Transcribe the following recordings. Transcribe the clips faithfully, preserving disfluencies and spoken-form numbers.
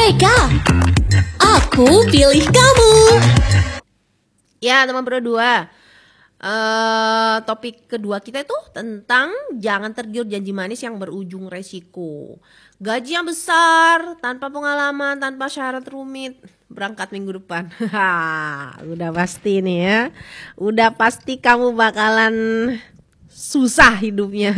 Merdeka! Aku pilih kamu! Ya teman berdua, uh, topik kedua kita itu tentang jangan tergiur janji manis yang berujung resiko. Gaji yang besar, tanpa pengalaman, tanpa syarat rumit, berangkat minggu depan. Udah pasti nih ya, udah pasti kamu bakalan susah hidupnya.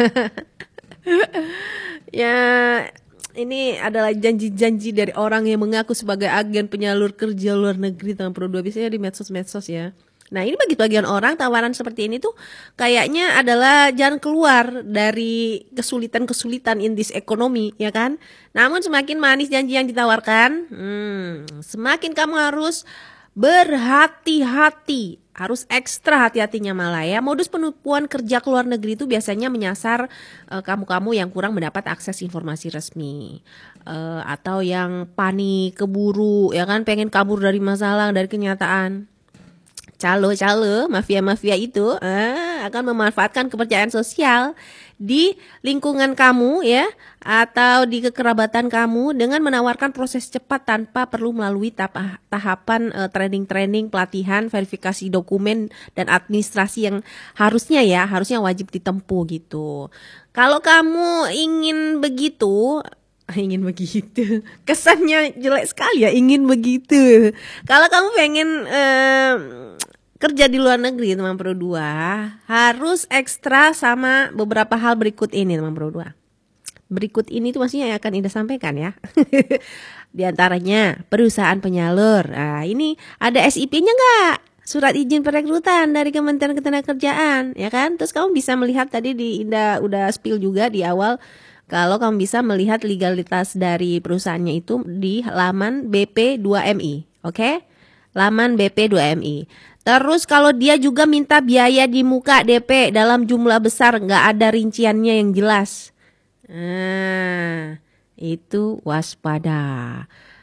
Ya, ini adalah janji-janji dari orang yang mengaku sebagai agen penyalur kerja luar negeri teman Pro dua, biasanya di medsos-medsos ya. Nah, ini bagi bagian orang tawaran seperti ini tuh kayaknya adalah jalan keluar dari kesulitan-kesulitan in this economy, ya kan? Namun semakin manis janji yang ditawarkan, hmm, semakin kamu harus berhati-hati, harus ekstra hati-hatinya malah ya. Modus penipuan kerja ke luar negeri itu biasanya menyasar uh, kamu-kamu yang kurang mendapat akses informasi resmi, uh, atau yang panik, keburu, ya kan, pengen kabur dari masalah, dari kenyataan. Calo-calo, mafia-mafia itu uh, akan memanfaatkan kepercayaan sosial di lingkungan kamu ya, atau di kekerabatan kamu dengan menawarkan proses cepat tanpa perlu melalui tahap, tahapan uh, training-training, pelatihan, verifikasi dokumen dan administrasi yang harusnya ya, harusnya wajib ditempuh gitu. Kalau kamu ingin begitu, ingin begitu, kesannya jelek sekali ya, ingin begitu. Kalau kamu pengen uh, kerja di luar negeri teman Pro dua, harus ekstra sama beberapa hal berikut ini teman Pro dua. Berikut ini tuh maksudnya yang akan Indah sampaikan ya. Di antaranya perusahaan penyalur. Nah, ini ada S I P-nya enggak? Surat izin perekrutan dari Kementerian Ketenagakerjaan, ya kan? Terus kamu bisa melihat tadi di Indah udah spill juga di awal, kalau kamu bisa melihat legalitas dari perusahaannya itu di laman B P dua M I, oke? Okay? Laman B P dua M I. Terus kalau dia juga minta biaya di muka D P dalam jumlah besar, nggak ada rinciannya yang jelas. Nah, itu waspada.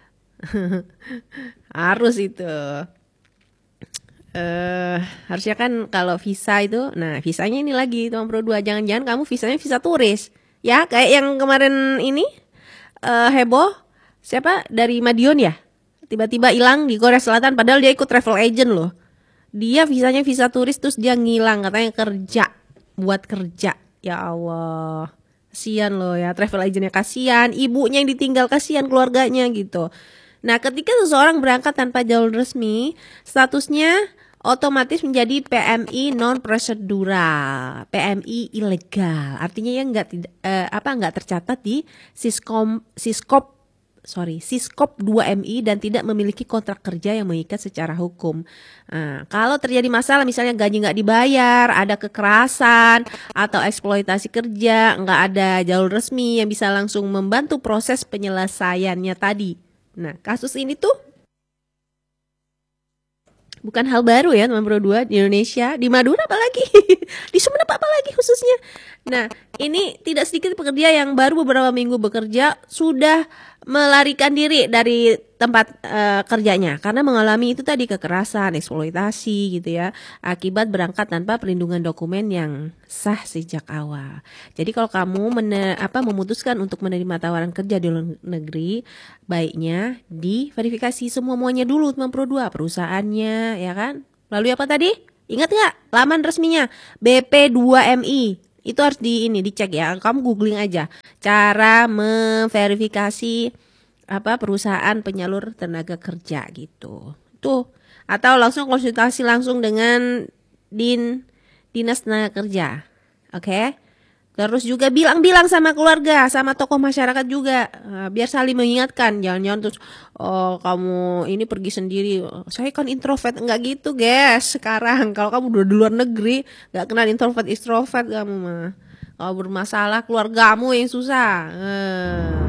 Harus itu. Uh, harusnya kan kalau visa itu, nah visanya ini lagi teman Pro dua, jangan-jangan kamu visanya visa turis. Ya, kayak yang kemarin ini uh, heboh, siapa dari Madiun ya? Tiba-tiba hilang di Korea Selatan padahal dia ikut travel agent loh. Dia visanya visa turis terus dia ngilang, katanya kerja, buat kerja. Ya Allah, kasian loh ya, travel agentnya kasian, ibunya yang ditinggal kasian, keluarganya gitu. Nah, ketika seseorang berangkat tanpa jalur resmi, statusnya otomatis menjadi P M I non prosedural, P M I ilegal. Artinya ya nggak eh, apa nggak tercatat di Siskom Siskop sorry Siskop dua M I dan tidak memiliki kontrak kerja yang mengikat secara hukum. Nah, kalau terjadi masalah misalnya gaji nggak dibayar, ada kekerasan atau eksploitasi kerja, nggak ada jalur resmi yang bisa langsung membantu proses penyelesaiannya tadi. Nah, kasus ini tuh bukan hal baru ya teman Pro dua di Indonesia, di Madura apalagi, di Sumeneb apalagi khususnya. Nah, ini tidak sedikit pekerja yang baru beberapa minggu bekerja sudah melarikan diri dari tempat uh, kerjanya karena mengalami itu tadi kekerasan, eksploitasi gitu ya, akibat berangkat tanpa perlindungan dokumen yang sah sejak awal. Jadi kalau kamu mene, apa, memutuskan untuk menerima tawaran kerja di luar negeri, baiknya diverifikasi semua-muanya dulu teman Pro dua, perusahaannya ya kan. Lalu apa tadi? Ingat nggak laman resminya B P dua M I? Itu harus di ini dicek ya. Kamu googling aja cara memverifikasi apa perusahaan penyalur tenaga kerja gitu. Tuh, atau langsung konsultasi langsung dengan Din Dinas Tenaga Kerja. Oke? Okay? Terus juga bilang-bilang sama keluarga, sama tokoh masyarakat juga, uh, biar saling mengingatkan. Jangan-jangan terus oh kamu ini pergi sendiri, saya kan introvert. Enggak gitu guys. Sekarang kalau kamu udah di luar negeri, gak kenal introvert extrovert kamu mah. Kalau bermasalah keluargamu yang susah. uh.